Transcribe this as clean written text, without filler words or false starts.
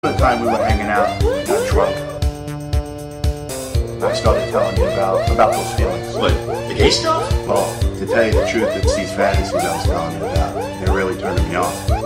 The time we were hanging out, I got drunk. I started telling you about those feelings. What, the gay stuff? Well, to tell you the truth, it's these fantasies I was telling you about. They're really turning me on.